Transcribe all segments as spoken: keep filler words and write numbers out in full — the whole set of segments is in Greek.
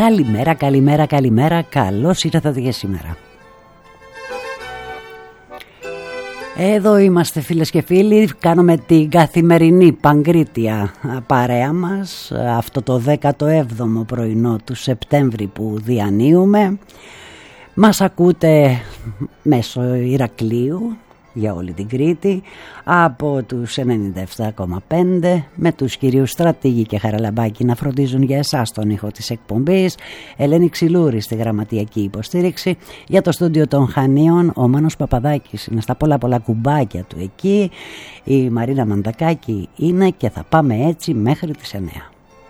Καλημέρα, καλημέρα, καλημέρα, καλώς ήρθατε και σήμερα. Εδώ είμαστε φίλες και φίλοι, κάνουμε την καθημερινή παγκρίτια παρέα μας, αυτό το δέκατο έβδομο πρωινό του Σεπτέμβρη που διανύουμε. Μας ακούτε μέσω Ηρακλείου για όλη την Κρήτη από τους ενενήντα επτά κόμμα πέντε, με τους κυρίους Στρατήγη και Χαραλαμπάκη να φροντίζουν για εσάς τον ήχο της εκπομπής, Ελένη Ξυλούρη στη γραμματιακή υποστήριξη, για το στούντιο των Χανίων ο Μάνος Παπαδάκης είναι στα πολλά πολλά κουμπάκια του εκεί, η Μαρίνα Μαντακάκη είναι και θα πάμε έτσι μέχρι τις εννέα.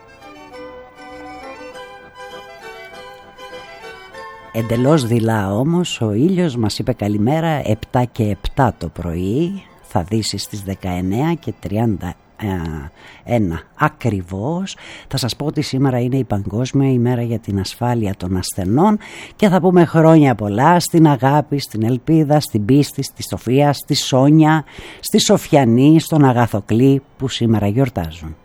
Εντελώς δειλά όμως ο ήλιος μας είπε καλημέρα επτά και επτά το πρωί, θα δύσει στις δεκαεννέα και τριάντα ένα ακριβώς. Θα σας πω ότι σήμερα είναι η Παγκόσμια ημέρα για την ασφάλεια των ασθενών και θα πούμε χρόνια πολλά στην Αγάπη, στην Ελπίδα, στην Πίστη, στη Σοφία, στη Σόνια, στη Σοφιανή, στον Αγαθοκλή που σήμερα γιορτάζουν.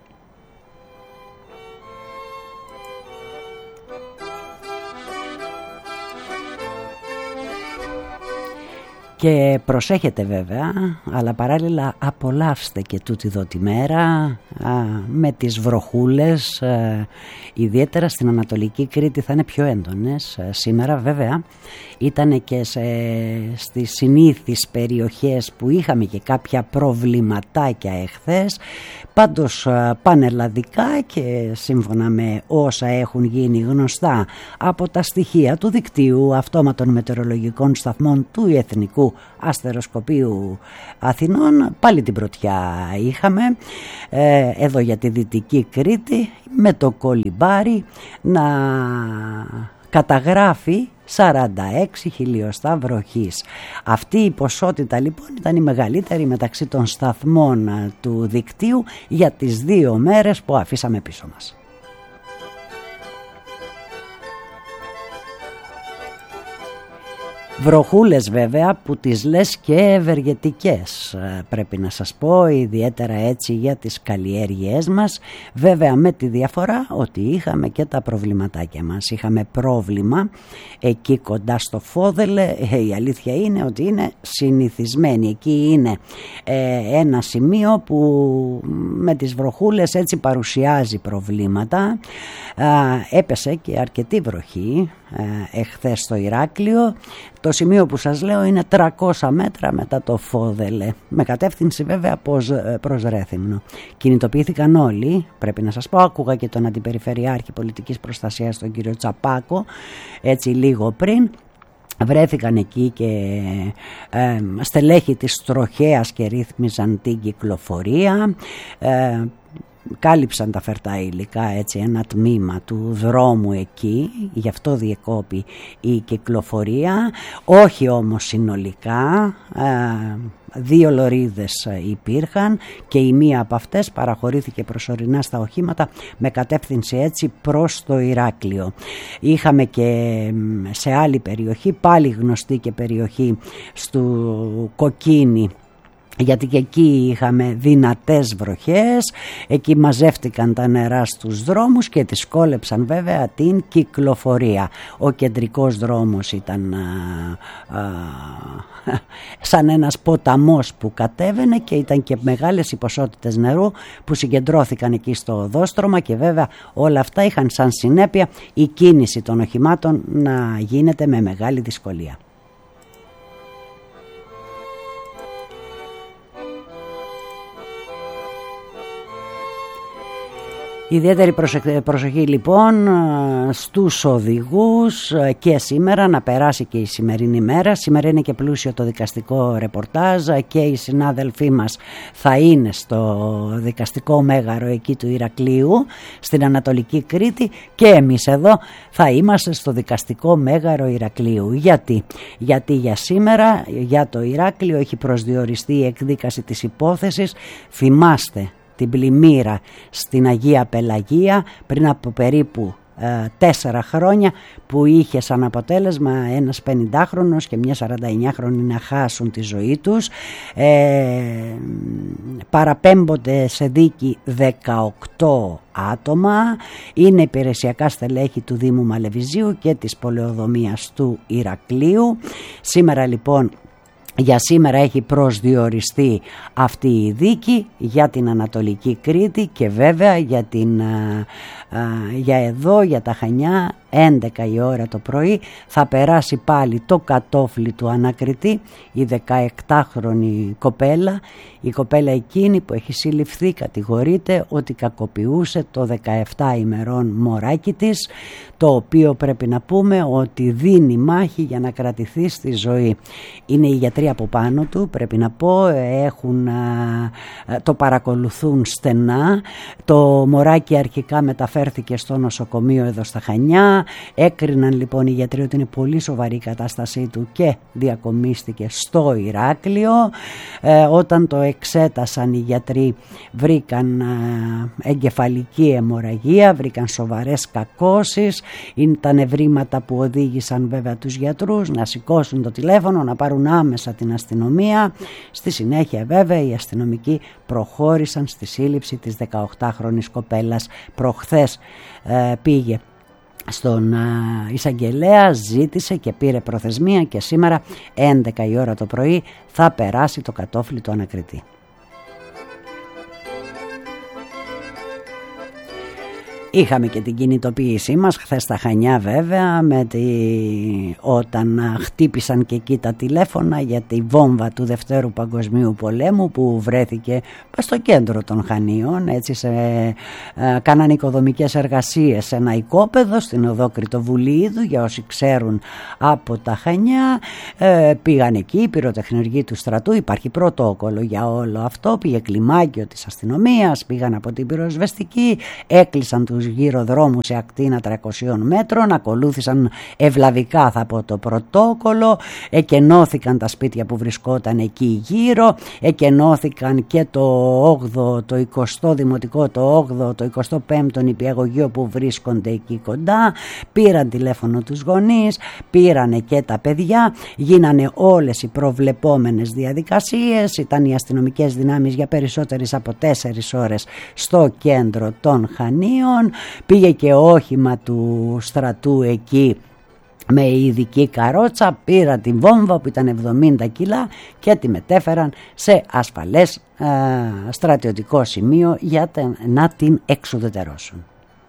Και προσέχετε βέβαια, αλλά παράλληλα απολαύστε και τούτη εδώ τη μέρα α, με τις βροχούλες, α, ιδιαίτερα στην Ανατολική Κρήτη θα είναι πιο έντονες. Α, σήμερα βέβαια ήταν και σε, στις συνήθεις περιοχές που είχαμε και κάποια προβληματάκια εχθές, πάντως α, πανελλαδικά και σύμφωνα με όσα έχουν γίνει γνωστά από τα στοιχεία του δικτύου αυτόματων μετεωρολογικών σταθμών του Εθνικού Αστεροσκοπείου Αθηνών, πάλι την πρωτιά είχαμε ε, εδώ για τη Δυτική Κρήτη, με το κολυμπάρι να καταγράφει σαράντα έξι χιλιοστά βροχής. Αυτή η ποσότητα λοιπόν ήταν η μεγαλύτερη μεταξύ των σταθμών του δικτύου για τις δύο μέρες που αφήσαμε πίσω μας. Βροχούλες βέβαια που τις λες και ευεργετικές, πρέπει να σας πω, ιδιαίτερα έτσι για τις καλλιέργειές μας, βέβαια με τη διαφορά ότι είχαμε και τα προβληματάκια μας. Είχαμε πρόβλημα εκεί κοντά στο Φόδελε, η αλήθεια είναι ότι είναι συνηθισμένη, εκεί είναι ε, ένα σημείο που με τις βροχούλες έτσι παρουσιάζει προβλήματα. ε, έπεσε και αρκετή βροχή ε, εχθές στο Ηράκλειο. Το σημείο που σας λέω είναι τριακόσια μέτρα μετά το Φόδελε, με κατεύθυνση βέβαια προς Ρέθυμνο. Κινητοποιήθηκαν όλοι, πρέπει να σας πω, άκουγα και τον Αντιπεριφερειάρχη Πολιτικής Προστασίας τον κύριο Τσαπάκο έτσι λίγο πριν. Βρέθηκαν εκεί και ε, στελέχη της τροχέας και ρύθμιζαν την κυκλοφορία. Ε, κάλυψαν τα φερτά υλικά έτσι ένα τμήμα του δρόμου εκεί, γι' αυτό διεκόπη η κυκλοφορία, όχι όμως συνολικά. ε, δύο λωρίδες υπήρχαν και η μία από αυτές παραχωρήθηκε προσωρινά στα οχήματα με κατεύθυνση έτσι προς το Ηράκλειο. Είχαμε και σε άλλη περιοχή, πάλι γνωστή και περιοχή του Κοκκίνη, γιατί και εκεί είχαμε δυνατές βροχές, εκεί μαζεύτηκαν τα νερά στους δρόμους και δυσκόλεψαν βέβαια την κυκλοφορία. Ο κεντρικός δρόμος ήταν α, α, σαν ένας ποταμός που κατέβαινε και ήταν και μεγάλες οι ποσότητες νερού που συγκεντρώθηκαν εκεί στο οδόστρωμα και βέβαια όλα αυτά είχαν σαν συνέπεια η κίνηση των οχημάτων να γίνεται με μεγάλη δυσκολία. Ιδιαίτερη προσοχή λοιπόν στους οδηγούς και σήμερα, να περάσει και η σημερινή μέρα. Σήμερα είναι και πλούσιο το δικαστικό ρεπορτάζ και οι συνάδελφοί μας θα είναι στο δικαστικό μέγαρο εκεί του Ηρακλείου στην Ανατολική Κρήτη και εμείς εδώ θα είμαστε στο δικαστικό μέγαρο Ηρακλείου. Γιατί? Γιατί για σήμερα για το Ηράκλειο έχει προσδιοριστεί η εκδίκαση της υπόθεσης. Θυμάστε την πλημμύρα στην Αγία Πελαγία πριν από περίπου τέσσερα χρόνια, που είχε σαν αποτέλεσμα ένας πενηντάχρονος και μια σαρανταεννιάχρονη να χάσουν τη ζωή τους. Ε, παραπέμπονται σε δίκη δεκαοκτώ άτομα, είναι υπηρεσιακά στελέχη του Δήμου Μαλεβιζίου και της πολεοδομίας του Ηρακλείου. Σήμερα λοιπόν Για σήμερα έχει προσδιοριστεί αυτή η δίκη για την Ανατολική Κρήτη και βέβαια για, την, α, α, για εδώ, για τα Χανιά, έντεκα η ώρα το πρωί θα περάσει πάλι το κατόφλι του ανακριτή, η δεκαεκτάχρονη κοπέλα, η κοπέλα εκείνη που έχει συλληφθεί, κατηγορείται ότι κακοποιούσε το δεκαεπτά ημερών μωράκι της, το οποίο πρέπει να πούμε ότι δίνει μάχη για να κρατηθεί στη ζωή. Είναι οι γιατροί από πάνω του, πρέπει να πω, έχουν, το παρακολουθούν στενά. Το μωράκι αρχικά μεταφέρθηκε στο νοσοκομείο εδώ στα Χανιά, έκριναν λοιπόν οι γιατροί ότι είναι πολύ σοβαρή η κατάστασή του και διακομίστηκε στο Ηράκλειο. Ε, όταν το εξέτασαν οι γιατροί βρήκαν ε, εγκεφαλική αιμορραγία, βρήκαν σοβαρές κακώσεις. Είναι τα νευρήματα που οδήγησαν βέβαια τους γιατρούς να σηκώσουν το τηλέφωνο, να πάρουν άμεσα την αστυνομία. Στη συνέχεια βέβαια οι αστυνομικοί προχώρησαν στη σύλληψη της δεκαοκτάχρονης κοπέλας. Προχθές ε, πήγε στον εισαγγελέα, ζήτησε και πήρε προθεσμία και σήμερα έντεκα η ώρα το πρωί θα περάσει το κατόφλι του ανακριτή. Είχαμε και την κινητοποίησή μας χθες στα Χανιά βέβαια, με τη... όταν χτύπησαν και εκεί τα τηλέφωνα για τη βόμβα του Δευτέρου Παγκοσμίου Πολέμου που βρέθηκε στο κέντρο των Χανίων, έτσι σε... ε, κάναν οικοδομικές εργασίες σε ένα οικόπεδο στην οδό Κρητοβουλίδου, για όσοι ξέρουν από τα Χανιά. ε, πήγαν εκεί οι πυροτεχνουργοί του στρατού, υπάρχει πρωτόκολλο για όλο αυτό, πήγε κλιμάκιο της αστυνομίας, πήγαν από την πυροσβεστική, έκλεισαν τους γύρω δρόμους σε ακτίνα τριακοσίων μέτρων, ακολούθησαν ευλαβικά θα πω το πρωτόκολλο, εκενώθηκαν τα σπίτια που βρισκόταν εκεί γύρω, εκενώθηκαν και το όγδοο, το εικοστό δημοτικό, το όγδοο, το εικοστό πέμπτο νηπιαγωγείο που βρίσκονται εκεί κοντά, πήραν τηλέφωνο τους γονείς, πήρανε και τα παιδιά, γίνανε όλες οι προβλεπόμενες διαδικασίες, ήταν οι αστυνομικές δυνάμεις για περισσότερες από τέσσερις ώρες στο κέντρο των Χανίων. Πήγε και όχημα του στρατού εκεί με ειδική καρότσα, πήρα την βόμβα που ήταν εβδομήντα κιλά και τη μετέφεραν σε ασφαλές ε, στρατιωτικό σημείο για τε, να την εξουδετερώσουν.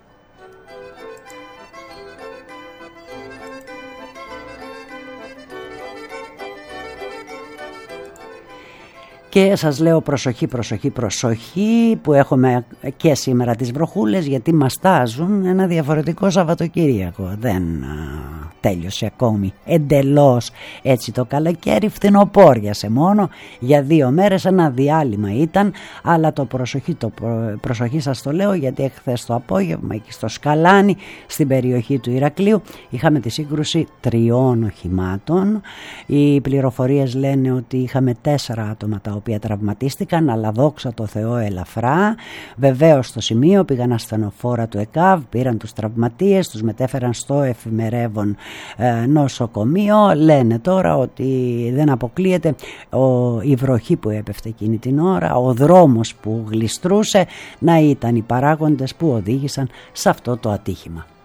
Και σας λέω προσοχή, προσοχή, προσοχή που έχουμε και σήμερα τις βροχούλες, γιατί μας τάζουν ένα διαφορετικό Σαββατοκύριακο. Δεν α, τέλειωσε ακόμη εντελώς έτσι το καλοκαίρι, φθινοπόριασε μόνο για δύο μέρες, ένα διάλειμμα ήταν, αλλά το προσοχή, το προ, προσοχή σας το λέω γιατί εχθές το απόγευμα εκεί στο Σκαλάνι στην περιοχή του Ηρακλείου είχαμε τη σύγκρουση τριών οχημάτων. Οι πληροφορίες λένε ότι είχαμε τέσσερα άτομα τα οποία τραυματίστηκαν, αλλά δόξα τω Θεώ ελαφρά. Βεβαίως στο σημείο πήγαν ασθενοφόρα του ΕΚΑΒ, πήραν τους τραυματίες, τους μετέφεραν στο εφημερεύον ε, νοσοκομείο. Λένε τώρα ότι δεν αποκλείεται ο, η βροχή που έπεφτε εκείνη την ώρα, ο δρόμος που γλιστρούσε να ήταν οι παράγοντες που οδήγησαν σε αυτό το ατύχημα.